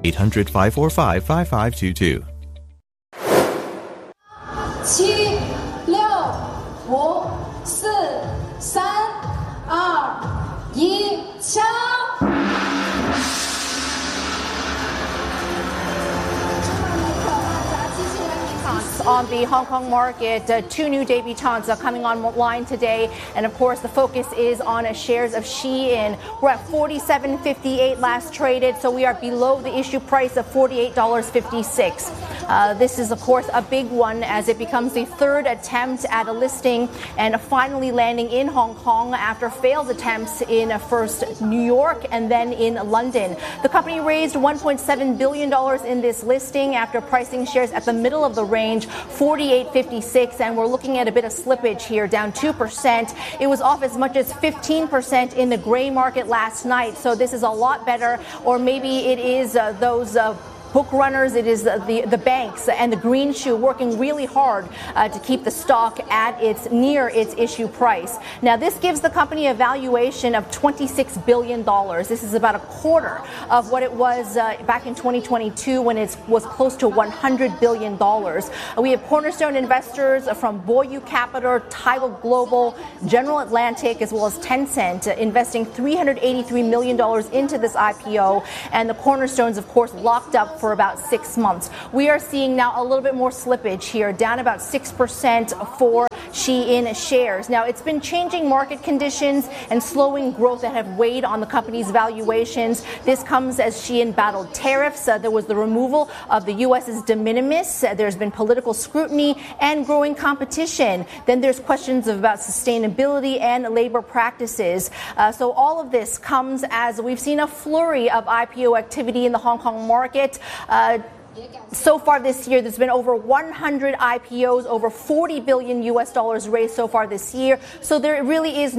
800-545-5522. 7、6、5、4、3、2、1，枪！ On the Hong Kong market, two new debutantes are coming online today, and of course the focus is on shares of Shein. We're at $47.58 last traded, so we are below the issue price of $48.56. This is of course a big one as it becomes the third attempt at a listing and finally landing in Hong Kong after failed attempts in first New York and then in London. The company raised $1.7 billion in this listing after pricing shares at the middle of the range, $48.56, and we're looking at a bit of slippage here, down 2%. It was off as much as 15% in the gray market last night, so this is a lot better, or maybe it is those book runners, it is the banks and the green shoe working really hard to keep the stock at near its issue price. Now, this gives the company a valuation of $26 billion. This is about a quarter of what it was back in 2022 when it was close to $100 billion. We have cornerstone investors from Boyu Capital, Tidal Global, General Atlantic, as well as Tencent, investing $383 million into this IPO, and the cornerstones, of course, locked up for about 6 months. We are seeing now a little bit more slippage here, down about 6% for Shein shares. Now, it's been changing market conditions and slowing growth that have weighed on the company's valuations. This comes as Shein battled tariffs. There was the removal of the U.S.'s de minimis. There's been political scrutiny and growing competition. Then there's questions about sustainability and labor practices. So all of this comes as we've seen a flurry of IPO activity in the Hong Kong market. So far this year, there's been over 100 IPOs, over $40 billion raised so far this year. So there really is